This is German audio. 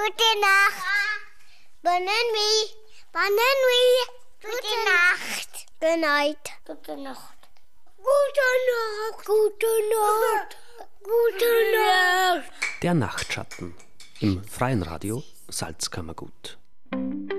Gute Nacht. Bonne nuit. Bonne nuit. Gute Nacht. Good night. Gute Nacht. Gute Nacht. Gute Nacht. Gute Nacht. Der Nachtschatten im Freien Radio Salzkammergut.